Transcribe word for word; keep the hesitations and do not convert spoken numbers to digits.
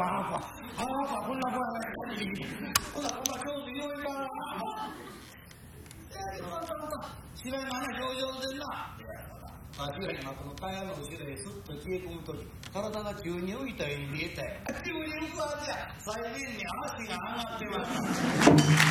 ああこんな子やないほなこんな上手言うからな知らないな表情でなあ違う今このタイヤの後ろへスッと消え込むとき体が急に浮いたように見えたよ急に浮くはずや最前に足が上がってます